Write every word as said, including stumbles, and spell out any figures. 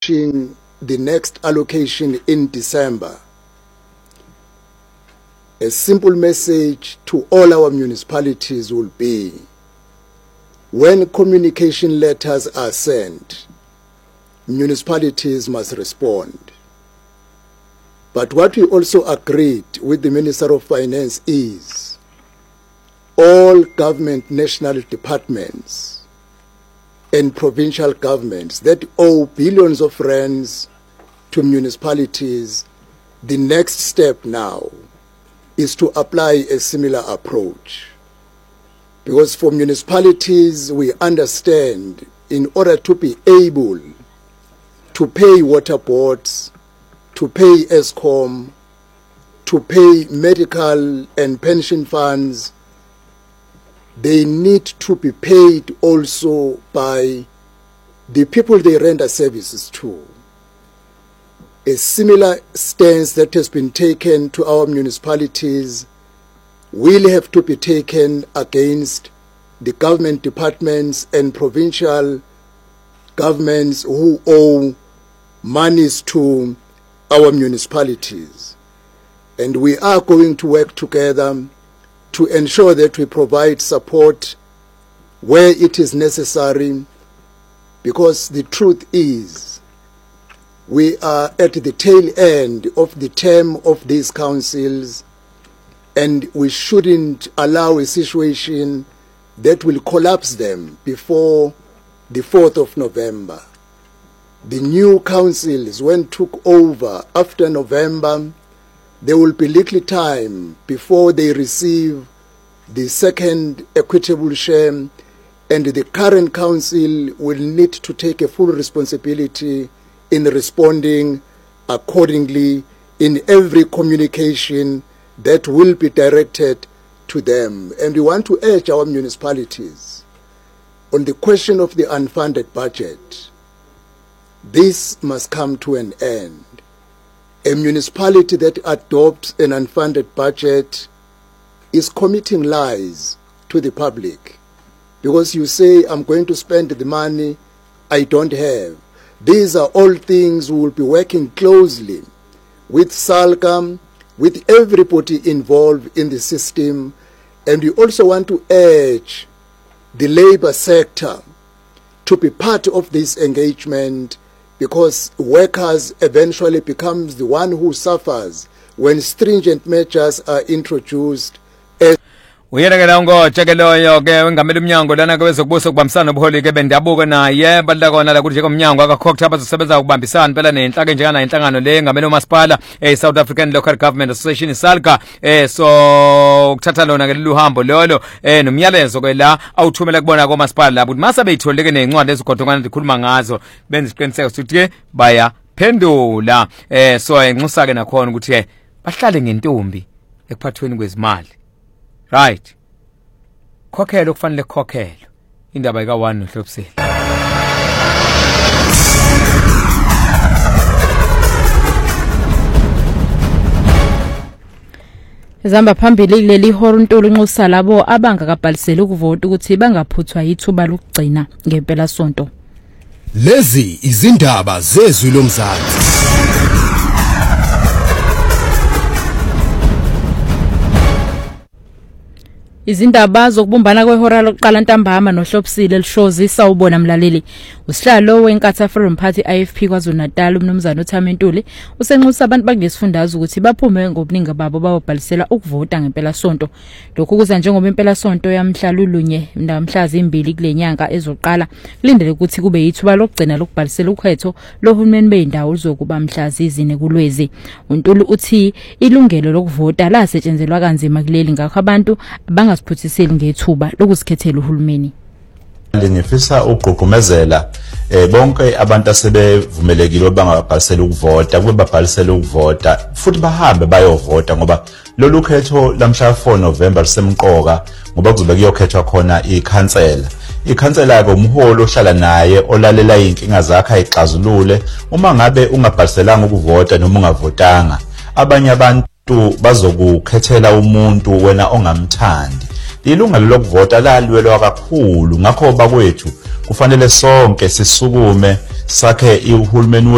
approaching the next allocation in December, a simple message to all our municipalities will be, when communication letters are sent, municipalities must respond. But what we also agreed with the Minister of Finance is all government national departments and provincial governments that owe billions of rands to municipalities, the next step now is to apply a similar approach. Because for municipalities, we understand in order to be able to pay water boards, to pay ESCOM, to pay medical and pension funds, they need to be paid also by the people they render services to. A similar stance that has been taken to our municipalities will have to be taken against the government departments and provincial governments who owe monies to our municipalities. And we are going to work together to ensure that we provide support where it is necessary, because the truth is we are at the tail end of the term of these councils, and we shouldn't allow a situation that will collapse them before the fourth of November. The new councils, when took over after November, there will be little time before they receive the second equitable share, and the current council will need to take a full responsibility in responding accordingly in every communication that will be directed to them. And we want to urge our municipalities on the question of the unfunded budget. This must come to an end. A municipality that adopts an unfunded budget is committing lies to the public, because you say, I'm going to spend the money I don't have. These are all things we will be working closely with SALGA, with everybody involved in the system. And we also want to urge the labor sector to be part of this engagement, because workers eventually becomes the one who suffers when stringent measures are introduced. Uyelekela ngo chekeloyo ke wengamela umnyango lana kwezokubusa kubambisana obuholi ke bendabuko naye balila kona la kuthi komnyango akakhokha abazosebenza ukubambisana phela nenhlaka njengana inhlangano le ngamela umasipala eh South African Local Government Association SALGA eh so ukuthatha lona ke luhambo lolo eh nomyalezo ke la awuthumela kubona komasipala lapho ukuthi mase beyitholeke nezincwadi ezigodongana zikhuluma ngazo benza isiqiniseko sokuthi ke baya phendula eh so enxusa ke nakhona ukuthi ke bahlale ngentombi ekuphathweni kwezimali. Right. Khokhelo kufanele khokhelo. Indaba ika one nohlobisela. Zamba phambili kuleli horuntulu inxusa labo abangakabhalisela ukuvota ukuthi bangaphuthwa yithuba lokugcina ngempela sonto. Lezi izindaba zezwi lomzansi. Izindaba zokubumbana kwehora lokuqala ntambama nohlobisile elishozisa ubona mlaleli usihlalo weNkatha Freedom Party I F P kwaZulu Natal umnumzana uThamentuli usenxusa abantu bakulesifundazwe ukuthi baphume ngobuningi babo babhalisela ukuvota ngempela sonto. Lokhu kuza njengoba impela sonto yamhlalulunye namhla zimbili kulenyanga ezoqala kulindele ukuthi kube yithuba lokugcina lokubhalisela ukhetho lohulumeni beyindawo lizokuba mhla zizine kulwezi. uNtuli uthi ilungelo lokuvota lasetshenzelwa kanzima kuleli ngakho abantu banga siphuthiseli ngethuba lokuzikhethela uhulumeni. Ngifisa ukugqugqumezela eh bonke abantu asebevumelekile bangabhalisela ukuvota kube babhalisela ukuvota futhi bahambe bayovota, ngoba lolu khetho lamhla four November lisemqoka ngoba kuzobe kuyokhethwa khona ikhansela. Ikhansela ke umholo ohlala naye olalela inkinga zakhe ayixazulule. Uma ngabe ungabhaliselanga ukuvota noma ungavotanga, abanye abantu bazokukhethela umuntu wena ongamthandi. Ilungelo lokuvota lalwelwa kakhulu, ngakho bakwethu kufanele sonke sisukume sakhe ihulumeni